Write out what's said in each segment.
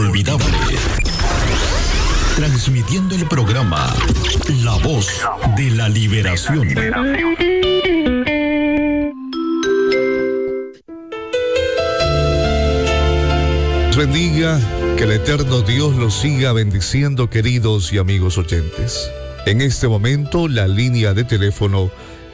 inolvidable. Transmitiendo el programa La Voz de la Liberación. Bendiga, que el eterno Dios los siga bendiciendo, queridos y amigos oyentes. En este momento, la línea de teléfono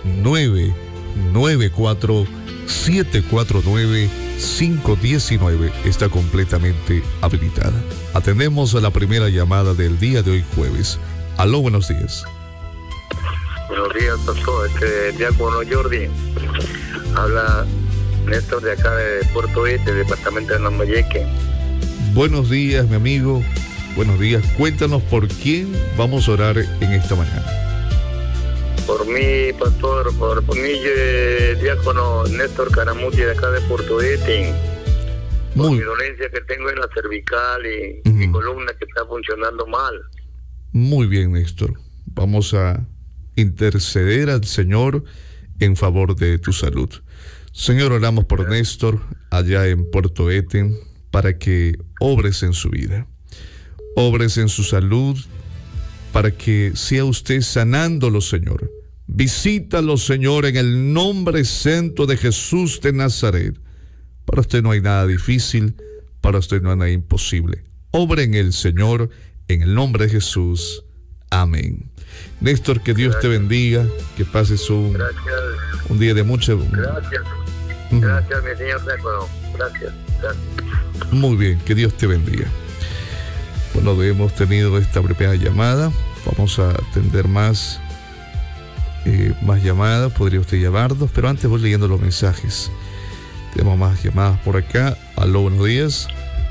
994-749-519 está completamente habilitada. Atendemos a la primera llamada del día de hoy, jueves. Aló, buenos días. Buenos días, pastor. Diácono Jordi. Habla Néstor de acá de Puerto Este, departamento de Lambayeque. Buenos días, mi amigo. Buenos días. Cuéntanos por quién vamos a orar en esta mañana. Por mí, pastor, por mí, diácono Néstor Caramuti de acá de Puerto Este. Por mi dolencia que tengo en la cervical y mi columna que está funcionando mal. Muy bien, Néstor. Vamos a interceder al Señor en favor de tu salud. Señor, oramos por Néstor allá en Puerto Eten para que obres en su vida, obres en su salud, para que sea usted sanándolo, Señor. Visítalo, Señor, en el nombre santo de Jesús de Nazaret. Para usted no hay nada difícil, para usted no hay nada imposible. Obra en el Señor, en el nombre de Jesús. Amén. Néstor, que Dios te bendiga, que pases un día de mucha... Gracias. Gracias, mi señor diácono. Gracias. Muy bien, que Dios te bendiga. Bueno, hemos tenido esta primera llamada. Vamos a atender más llamadas. Podría usted llamarnos, pero antes voy leyendo los mensajes. Tenemos más llamadas por acá. Aló, buenos días.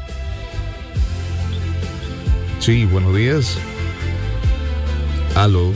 Sí, buenos días. Aló.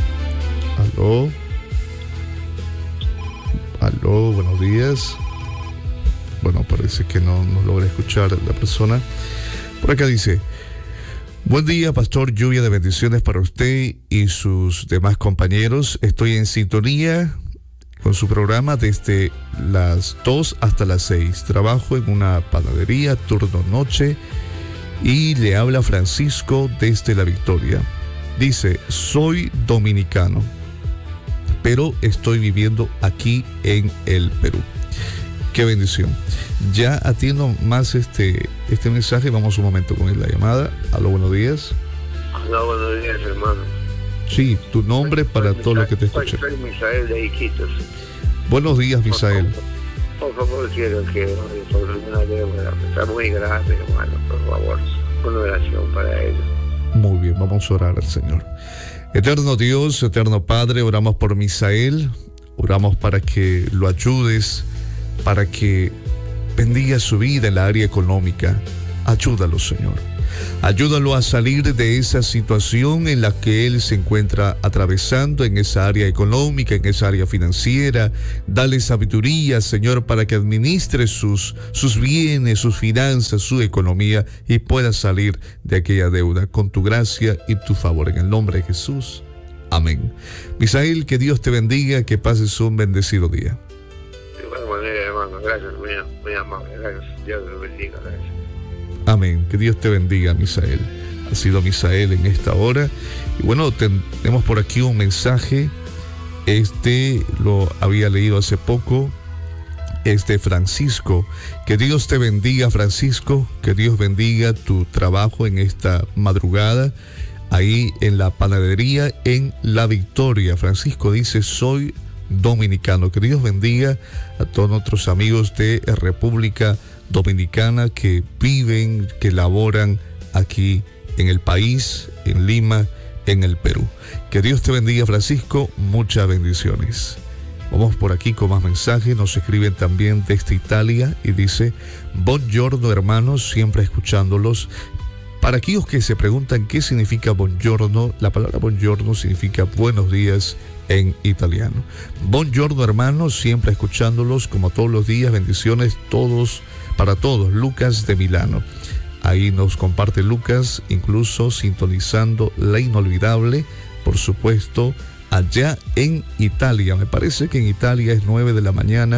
Buenos días. Bueno, parece que no logra escuchar la persona. Por acá dice: buen día, pastor, lluvia de bendiciones para usted y sus demás compañeros. Estoy en sintonía con su programa desde las 2 hasta las 6. Trabajo en una panadería, turno noche, y le habla Francisco desde La Victoria. Dice: soy dominicano, pero estoy viviendo aquí en el Perú. Qué bendición. Ya atiendo más este mensaje. Vamos un momento con la llamada. Aló, buenos días. Aló, buenos días, hermano. Sí, tu nombre para todos los que te escuchan. Soy Misael de Iquitos. Buenos días, Misael. Por favor, quiero que sobre una deuda está muy grave, hermano. Por favor, una oración para ellos. Muy bien, vamos a orar al Señor. Eterno Dios, eterno Padre, oramos por Misael. Oramos para que lo ayudes, para que bendiga su vida en la área económica. Ayúdalo, Señor. Ayúdalo a salir de esa situación en la que él se encuentra atravesando, en esa área económica, en esa área financiera. Dale sabiduría, Señor, para que administre sus bienes, sus finanzas, su economía, y pueda salir de aquella deuda con tu gracia y tu favor. En el nombre de Jesús. Amén. Misael, que Dios te bendiga, que pases un bendecido día. De igual manera, hermano. Gracias, muy amable. Gracias. Dios te bendiga. Gracias. Amén. Que Dios te bendiga, Misael. Ha sido Misael en esta hora. Y bueno, tenemos por aquí un mensaje. Lo había leído hace poco. Francisco. Que Dios te bendiga, Francisco. Que Dios bendiga tu trabajo en esta madrugada, ahí en la panadería en La Victoria. Francisco dice: soy dominicano. Que Dios bendiga a todos nuestros amigos de República Dominicana que viven, que laboran aquí en el país, en Lima, en el Perú. Que Dios te bendiga, Francisco. Muchas bendiciones. Vamos por aquí con más mensajes. Nos escriben también desde Italia y dice: buongiorno, hermanos, siempre escuchándolos. Para aquellos que se preguntan qué significa buongiorno, la palabra buongiorno significa buenos días en italiano. Buongiorno, hermanos, siempre escuchándolos como todos los días. Bendiciones para todos. Lucas de Milano. Ahí nos comparte Lucas, incluso sintonizando la inolvidable, por supuesto, allá en Italia. Me parece que en Italia es 9 de la mañana,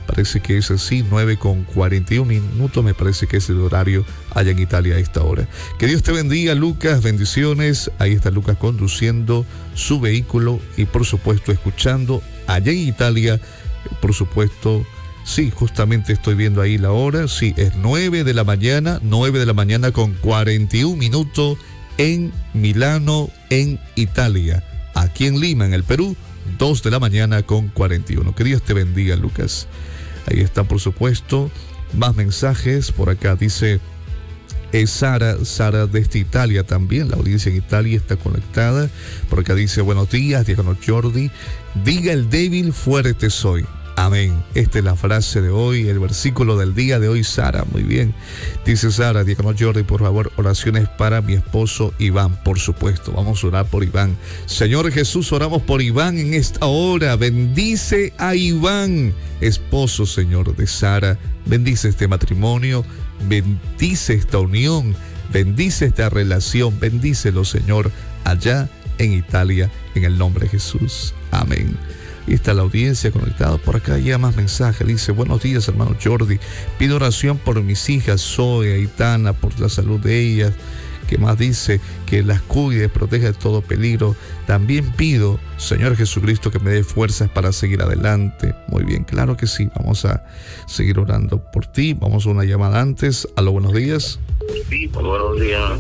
Parece que es así, 9:41 minutos, me parece que es el horario allá en Italia a esta hora. Que Dios te bendiga, Lucas, bendiciones. Ahí está Lucas conduciendo su vehículo y por supuesto escuchando allá en Italia, por supuesto. Sí, justamente estoy viendo ahí la hora, sí, es 9 de la mañana con 41 minutos en Milano, en Italia. Aquí en Lima, en el Perú, 2 de la mañana con 41. Que Dios te bendiga, Lucas. Ahí está, por supuesto, más mensajes. Por acá dice Sara desde Italia también. La audiencia en Italia está conectada. Por acá dice, buenos días, diácono Jordi. Diga el débil, fuerte soy. Amén. Esta es la frase de hoy, el versículo del día de hoy, Sara. Muy bien. Dice Sara, diácono Jordi, por favor, oraciones para mi esposo Iván. Por supuesto, vamos a orar por Iván. Señor Jesús, oramos por Iván en esta hora. Bendice a Iván, esposo, Señor, de Sara. Bendice este matrimonio, bendice esta unión, bendice esta relación. Bendícelo, Señor, allá en Italia, en el nombre de Jesús. Amén. Y está la audiencia conectada. Por acá ya más mensajes. Dice, buenos días, hermano Jordi. Pido oración por mis hijas, Zoe y Tana, por la salud de ellas. ¿Qué más dice? Que las cuide, proteja de todo peligro. También pido, Señor Jesucristo, que me dé fuerzas para seguir adelante. Muy bien, claro que sí. Vamos a seguir orando por ti. Vamos a una llamada antes. Aló, buenos días. Sí, buenos días.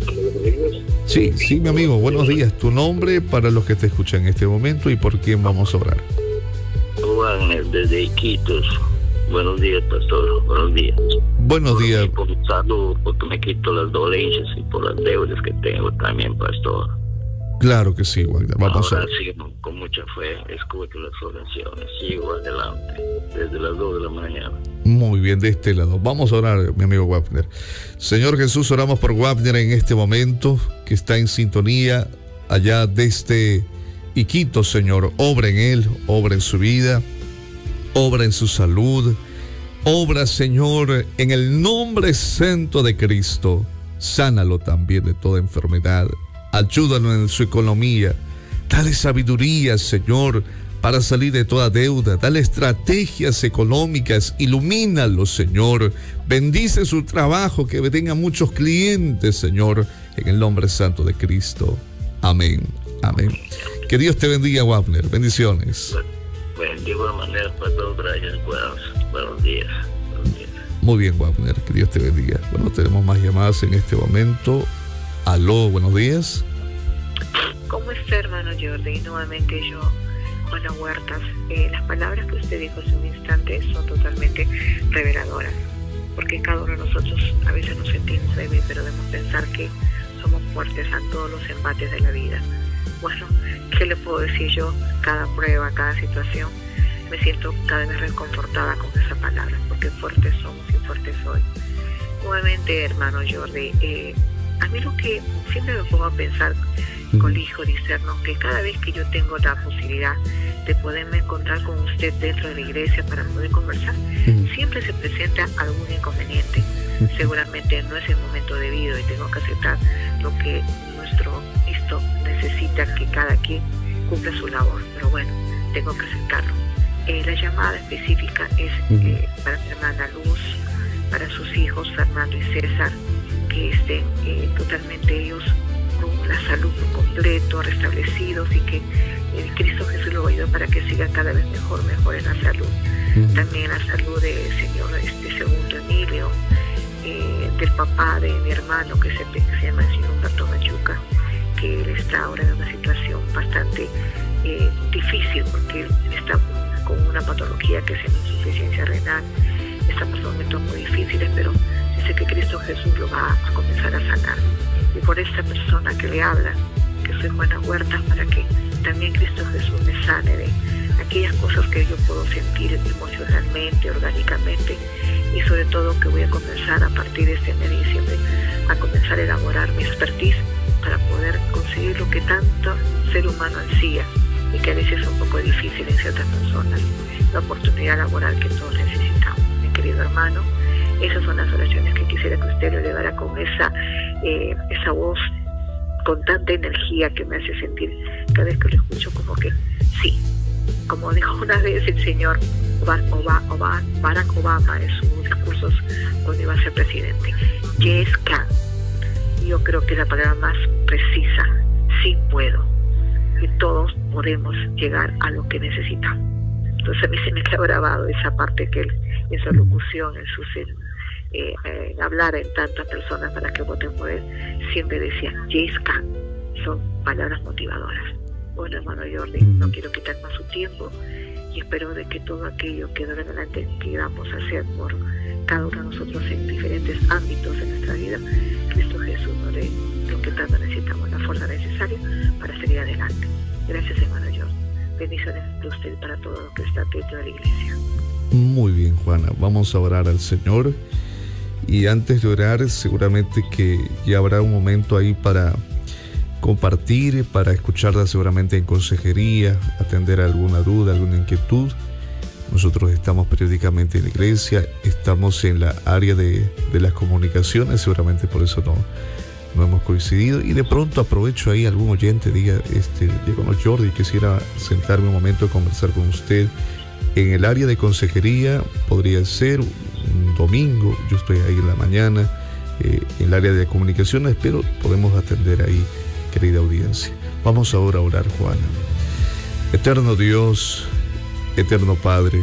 Sí, mi amigo, buenos días. Tu nombre para los que te escuchan en este momento y por quién vamos a orar. Juan, desde Iquitos. Buenos días, pastor. Buenos días. Buenos días. Por salud, porque me quito las dolencias y por las deudas que tengo también, pastor. Claro que sí, Wagner. Vamos ahora a... sigo con mucha fe, escucho las oraciones, sigo adelante, desde las 2 de la mañana. Muy bien, de este lado. Vamos a orar, mi amigo Wagner. Señor Jesús, oramos por Wagner en este momento, que está en sintonía allá desde Iquitos, Señor. Obra en él, obra en su vida, obra en su salud, obra, Señor, en el nombre santo de Cristo. Sánalo también de toda enfermedad. Ayúdalo en su economía. Dale sabiduría, Señor, para salir de toda deuda. Dale estrategias económicas. Ilumínalo, Señor. Bendice su trabajo, que tenga muchos clientes, Señor, en el nombre santo de Cristo. Amén. Amén. Que Dios te bendiga, Wagner. Bendiciones. Bueno, de igual manera, pastor, gracias. Buenos días. Muy bien, Wagner. Que Dios te bendiga. Bueno, tenemos más llamadas en este momento. Aló, buenos días. ¿Cómo está, hermano Jordi? Nuevamente yo, Juana Huertas. Las palabras que usted dijo hace un instante son totalmente reveladoras, porque cada uno de nosotros a veces nos sentimos débiles, pero debemos pensar que somos fuertes a todos los embates de la vida. Bueno, ¿qué le puedo decir yo? Cada prueba, cada situación, me siento cada vez reconfortada con esa palabra, porque fuertes somos y fuertes soy. Nuevamente, hermano Jordi, a mí lo que siempre me pongo a pensar, colijo, discerno, que cada vez que yo tengo la posibilidad de poderme encontrar con usted dentro de la iglesia para poder conversar, siempre se presenta algún inconveniente. Seguramente no es el momento debido y tengo que aceptar lo que nuestro Cristo necesita, que cada quien cumpla su labor, pero bueno, tengo que aceptarlo. La llamada específica es para mi hermana Luz, para sus hijos Fernando y César, que estén totalmente ellos con la salud por completo, restablecidos, y que el Cristo Jesús lo ayude para que sigan cada vez mejor en la salud. También la salud del señor segundo Emilio, del papá de mi hermano que se llama el señor Humberto Machuca, que él está ahora en una situación bastante difícil, porque él está con una patología que es insuficiencia renal. Está pasando momentos muy difíciles, pero dice que Cristo Jesús lo va a comenzar a sanar. Y por esta persona que le habla, que soy Juana Huertas, para que también Cristo Jesús me sane de aquellas cosas que yo puedo sentir emocionalmente, orgánicamente, y sobre todo que voy a comenzar a partir de este mes de diciembre a comenzar a elaborar mi expertise para poder conseguir lo que tanto ser humano ansía y que a veces es un poco difícil en ciertas personas, la oportunidad laboral que todos necesitamos. Mi querido hermano, esas son las oraciones que quisiera que usted lo elevara con esa voz con tanta energía que me hace sentir cada vez que lo escucho, como que sí, como dijo una vez el Señor, Barack Obama en sus discursos cuando iba a ser presidente. Yes can. Yo creo que es la palabra más precisa. Sí puedo. Y todos podemos llegar a lo que necesitamos. Entonces a mí se me queda grabado esa parte que él, en su locución, en su hablar en tantas personas para que voten por él, siempre decía yes can. Son palabras motivadoras. Bueno, hermano Jordi, no quiero quitar más su tiempo y espero de que todo aquello que de ahora en adelante queramos hacer por cada uno de nosotros en diferentes ámbitos de nuestra vida, Cristo Jesús nos dé lo que tanto necesitamos, la fuerza necesaria para seguir adelante. Gracias, hermano Jordi. Bendiciones de usted y para todo lo que está dentro de la iglesia. Muy bien, Juana. Vamos a orar al Señor. Y antes de orar, seguramente que ya habrá un momento ahí para compartir, para escucharla seguramente en consejería, atender alguna duda, alguna inquietud. Nosotros estamos periódicamente en la iglesia, estamos en la área de las comunicaciones, seguramente por eso no hemos coincidido. Y de pronto aprovecho ahí algún oyente, diga, diácono Jordi, quisiera sentarme un momento a conversar con usted. En el área de consejería podría ser un domingo, yo estoy ahí en la mañana, en el área de comunicaciones, pero podemos atender ahí, querida audiencia. Vamos ahora a orar, Juana. Eterno Dios, eterno Padre,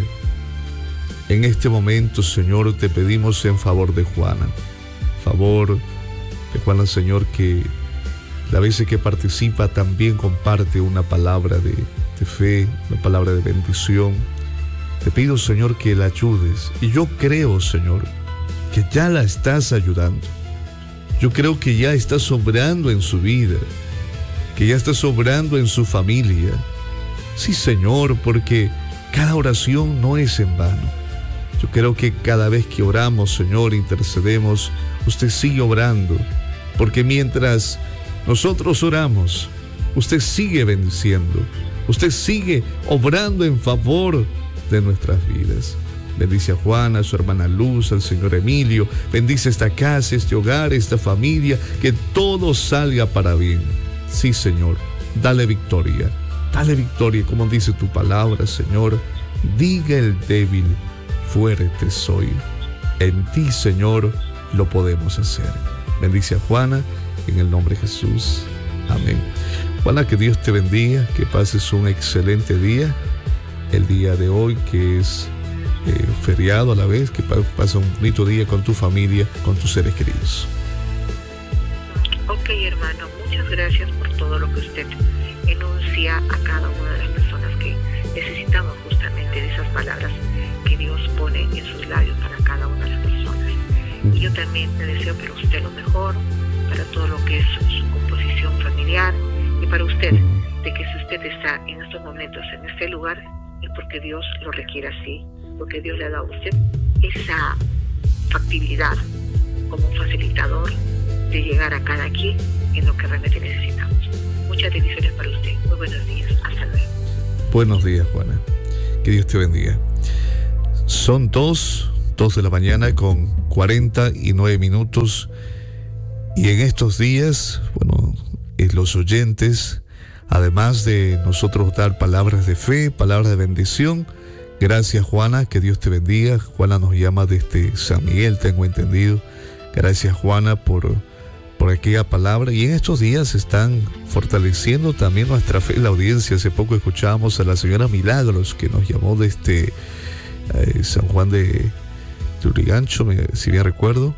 en este momento, Señor, te pedimos en favor de Juana. Favor de Juana, Señor, que la vez que participa también comparte una palabra de fe, una palabra de bendición. Te pido, Señor, que la ayudes. Y yo creo, Señor, que ya la estás ayudando. Yo creo que ya estás obrando en su vida, que ya estás obrando en su familia. Sí, Señor, porque cada oración no es en vano. Yo creo que cada vez que oramos, Señor, intercedemos, usted sigue obrando, porque mientras nosotros oramos, usted sigue bendiciendo, usted sigue obrando en favor de nuestras vidas. Bendice a Juana, a su hermana Luz, al señor Emilio. Bendice esta casa, este hogar, esta familia, que todo salga para bien. Sí, Señor, dale victoria, como dice tu palabra, Señor. Diga el débil, fuerte soy. En ti, Señor, lo podemos hacer. Bendice a Juana, en el nombre de Jesús. Amén. Juana, que Dios te bendiga, que pases un excelente día. El día de hoy, que es feriado a la vez, que pases un bonito día con tu familia, con tus seres queridos. Ok, hermano, muchas gracias por todo lo que usted enuncia a cada una de las personas que necesitamos justamente de esas palabras que Dios pone en sus labios para cada una de las personas. Y yo también le deseo para usted lo mejor, para todo lo que es su composición familiar, y para usted, de que si usted está en estos momentos en este lugar, es porque Dios lo requiere así, porque Dios le ha dado a usted esa factibilidad como un facilitador de llegar a cada quien en lo que realmente necesitamos. Muchas bendiciones para usted. Muy buenos días. Hasta luego. Buenos días, Juana. Que Dios te bendiga. Son 2 de la mañana con 49 minutos. Y en estos días, bueno, los oyentes, además de nosotros dar palabras de fe, palabras de bendición, gracias, Juana, que Dios te bendiga. Juana nos llama desde San Miguel, tengo entendido. Gracias, Juana, por aquella palabra. Y en estos días están fortaleciendo también nuestra fe en la audiencia. Hace poco escuchábamos a la señora Milagros, que nos llamó desde San Juan de Lurigancho, si bien recuerdo,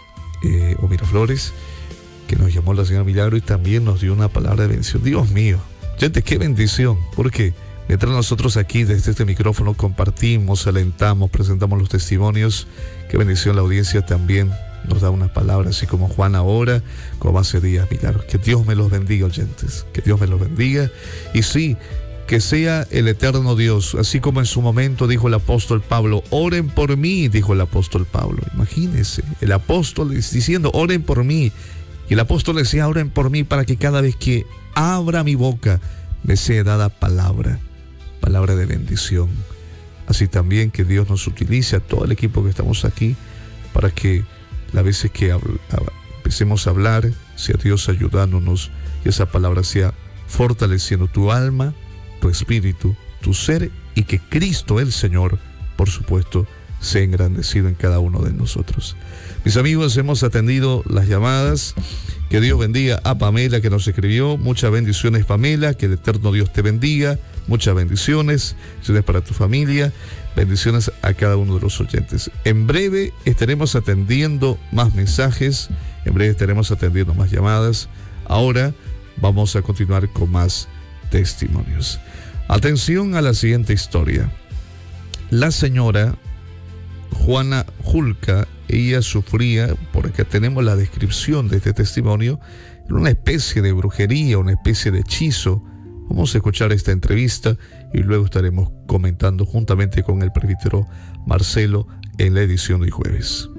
o Miraflores, que nos llamó la señora Milagro y también nos dio una palabra de bendición. Dios mío, gente, qué bendición, porque mientras nosotros aquí desde este micrófono compartimos, alentamos, presentamos los testimonios, qué bendición la audiencia también nos da unas palabras, así como Juan ahora, como hace días Milagros. Que Dios me los bendiga, oyentes, que Dios me los bendiga. Y sí, que sea el eterno Dios, así como en su momento dijo el apóstol Pablo, oren por mí, dijo el apóstol Pablo. Imagínense, el apóstol diciendo, oren por mí. Y el apóstol decía, oren por mí para que cada vez que abra mi boca me sea dada palabra de bendición. Así también que Dios nos utilice a todo el equipo que estamos aquí para que las veces que empecemos a hablar, sea Dios ayudándonos y esa palabra sea fortaleciendo tu alma, tu espíritu, tu ser, y que Cristo el Señor por supuesto, sea engrandecido en cada uno de nosotros. Mis amigos, hemos atendido las llamadas. Que Dios bendiga a Pamela, que nos escribió. Muchas bendiciones, Pamela. Que el eterno Dios te bendiga. Muchas bendiciones. Bendiciones para tu familia. Bendiciones a cada uno de los oyentes. En breve estaremos atendiendo más mensajes. En breve estaremos atendiendo más llamadas. Ahora vamos a continuar con más testimonios. Atención a la siguiente historia. La señora Juana Julca, ella sufría, por acá tenemos la descripción de este testimonio, una especie de brujería, una especie de hechizo. Vamos a escuchar esta entrevista y luego estaremos comentando juntamente con el presbítero Marcelo en la edición de jueves.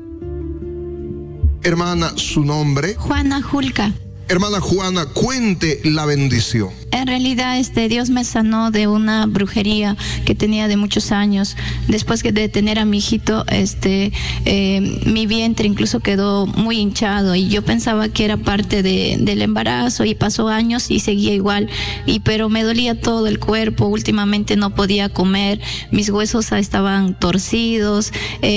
Hermana, su nombre. Juana Julca. Hermana Juana, cuente la bendición. En realidad, Dios me sanó de una brujería que tenía de muchos años. Después de tener a mi hijito, mi vientre incluso quedó muy hinchado y yo pensaba que era parte del embarazo, y pasó años y seguía igual. Pero me dolía todo el cuerpo. Últimamente no podía comer, mis huesos estaban torcidos,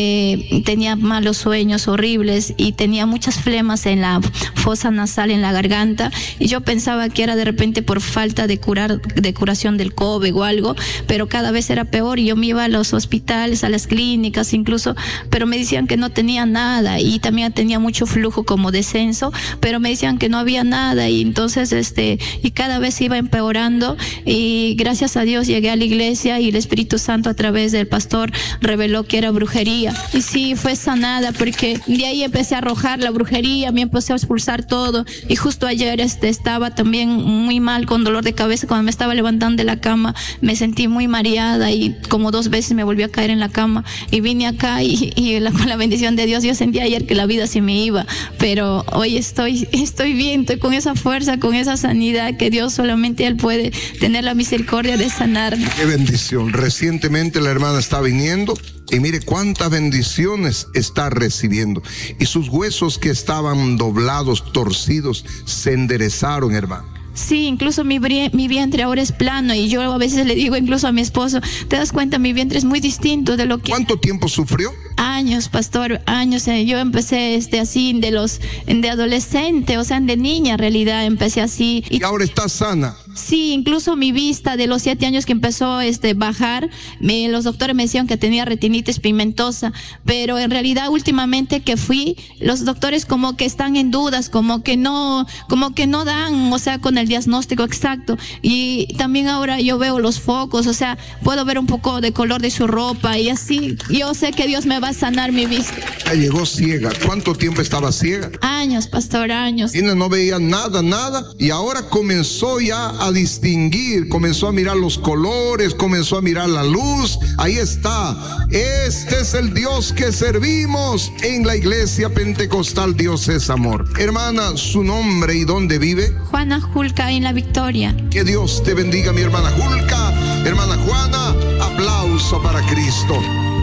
tenía malos sueños horribles y tenía muchas flemas en la fosa nasal, en la garganta, y yo pensaba que era de repente por falta de curación del COVID o algo, pero cada vez era peor y yo me iba a los hospitales, a las clínicas incluso, pero me decían que no tenía nada, y también tenía mucho flujo como descenso, pero me decían que no había nada, y entonces y cada vez iba empeorando, y gracias a Dios llegué a la iglesia y el Espíritu Santo a través del pastor reveló que era brujería, y sí, fue sanada, porque de ahí empecé a arrojar la brujería, me empecé a expulsar todo, y justo ayer estaba también muy mal, con dolor de cabeza. Cuando me estaba levantando de la cama me sentí muy mareada y como 2 veces me volví a caer en la cama, y vine acá y con la bendición de Dios yo sentí ayer que la vida se me iba, pero hoy estoy bien, estoy con esa fuerza, con esa sanidad que Dios solamente Él puede tener la misericordia de sanarme. Qué bendición. Recientemente la hermana está viniendo y mire cuántas bendiciones está recibiendo, y sus huesos que estaban doblados, torcidos, se enderezaron, hermano. Sí, incluso mi vientre ahora es plano, y yo a veces le digo incluso a mi esposo, ¿te das cuenta? Mi vientre es muy distinto de lo que... ¿Cuánto tiempo sufrió? Años, pastor, años. Yo empecé así de adolescente, o sea, de niña en realidad empecé así. Y ahora está sana. Sí, incluso mi vista de los 7 años que empezó a bajar, los doctores me decían que tenía retinitis pigmentosa, pero en realidad últimamente que fui, los doctores como que están en dudas, como que no dan, o sea, con el diagnóstico exacto. Y también ahora yo veo los focos, o sea, puedo ver un poco de color de su ropa, y así yo sé que Dios me va a sanar mi vista. Ya llegó ciega. ¿Cuánto tiempo estaba ciega? Años, pastor, años. Y no veía nada, y ahora comenzó ya a distinguir, comenzó a mirar los colores, comenzó a mirar la luz. Ahí está. Este es el Dios que servimos en la iglesia pentecostal. Dios es amor. Hermana, su nombre y dónde vive. Juana Julca, en La Victoria. Que Dios te bendiga, mi hermana Julca. Hermana Juana, aplauso para Cristo.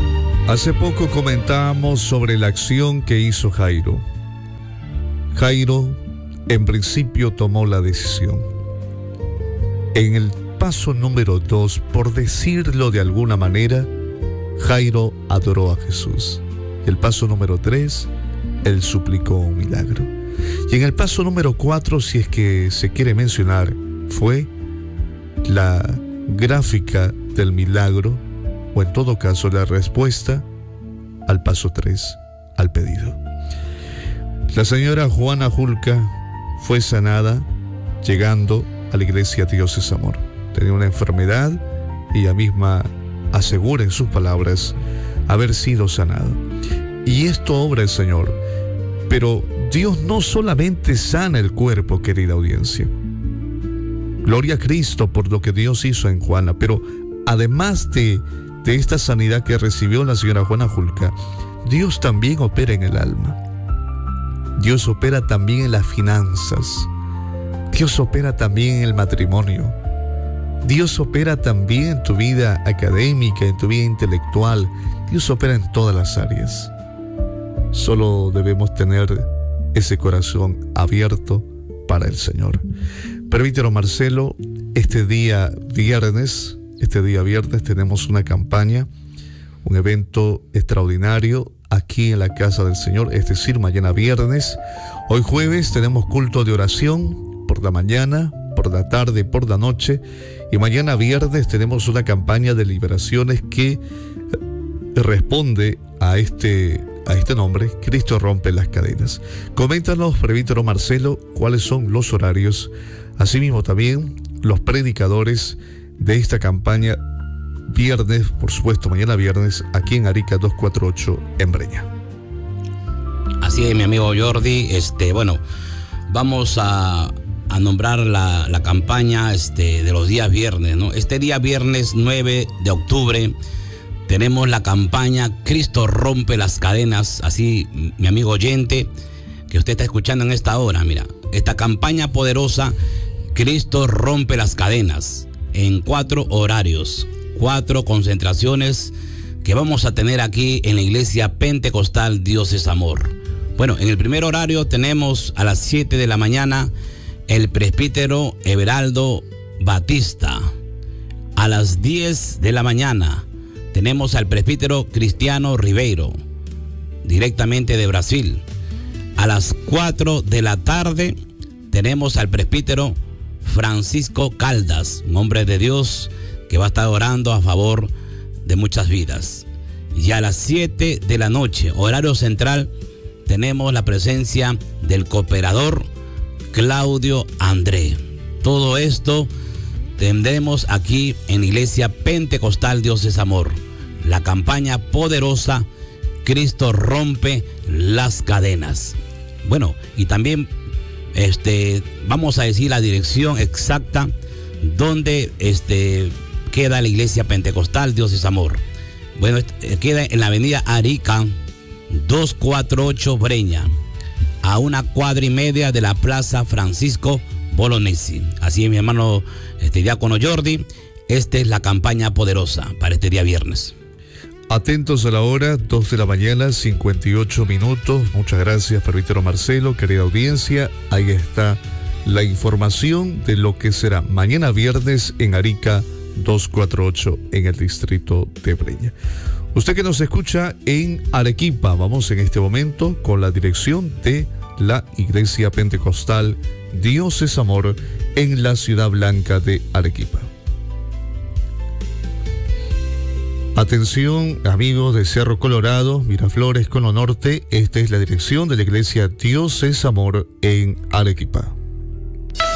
Hace poco comentábamos sobre la acción que hizo Jairo. Jairo, en principio, tomó la decisión. En el paso número 2, por decirlo de alguna manera, Jairo adoró a Jesús. El paso número 3, él suplicó un milagro. Y en el paso número 4, si es que se quiere mencionar, fue la gráfica del milagro, o en todo caso la respuesta al paso 3, al pedido. La señora Juana Julca fue sanada llegando a la iglesia Dios es amor. Tenía una enfermedad y ella misma asegura en sus palabras haber sido sanada. Y esto obra el Señor. Pero Dios no solamente sana el cuerpo, querida audiencia. Gloria a Cristo por lo que Dios hizo en Juana, pero además de esta sanidad que recibió la señora Juana Julca, Dios también opera en el alma. Dios opera también en las finanzas. Dios opera también en el matrimonio. Dios opera también en tu vida académica, en tu vida intelectual. Dios opera en todas las áreas. Solo debemos tener ese corazón abierto para el Señor. Presbítero Marcelo, este día viernes tenemos una campaña un evento extraordinario aquí en la casa del Señor, es decir, mañana viernes. Hoy jueves tenemos culto de oración por la mañana, por la tarde, por la noche, y mañana viernes tenemos una campaña de liberaciones que responde a este nombre, Cristo rompe las cadenas. Coméntanos, presbítero Marcelo, cuáles son los horarios, asimismo también los predicadores de esta campaña viernes, por supuesto mañana viernes, aquí en Arica 248 en Breña. Así es, mi amigo Jordi. Bueno, vamos a nombrar la campaña de los días viernes, ¿no? Este día viernes 9 de octubre tenemos la campaña Cristo rompe las cadenas. Así, mi amigo oyente, que usted está escuchando en esta hora, mira, esta campaña poderosa, Cristo rompe las cadenas, en 4 horarios, 4 concentraciones que vamos a tener aquí en la iglesia pentecostal Dios es Amor. Bueno, en el primer horario tenemos a las 7 de la mañana el presbítero Everaldo Batista. A las 10 de la mañana tenemos al presbítero Cristiano Ribeiro, directamente de Brasil. A las 4 de la tarde tenemos al presbítero Francisco Caldas, un hombre de Dios que va a estar orando a favor de muchas vidas. Y a las 7 de la noche, horario central, tenemos la presencia del cooperador Claudio André. Todo esto tendremos aquí en Iglesia Pentecostal Dios es Amor. La campaña poderosa, Cristo rompe las cadenas. Bueno, y también vamos a decir la dirección exacta donde queda la Iglesia Pentecostal Dios es Amor. Bueno, queda en la avenida Arica 248 Breña, a 1,5 cuadras de la Plaza Francisco Bolognesi. Así es, mi hermano diácono Jordi, esta es la campaña poderosa para este día viernes. Atentos a la hora, 2 de la mañana, 58 minutos. Muchas gracias, presbítero Marcelo, querida audiencia. Ahí está la información de lo que será mañana viernes en Arica 248 en el distrito de Breña. Usted que nos escucha en Arequipa, vamos en este momento con la dirección de la Iglesia Pentecostal Dios es Amor en la Ciudad Blanca de Arequipa. Atención, amigos de Cerro Colorado, Miraflores, Cono Norte, esta es la dirección de la Iglesia Dios es Amor en Arequipa.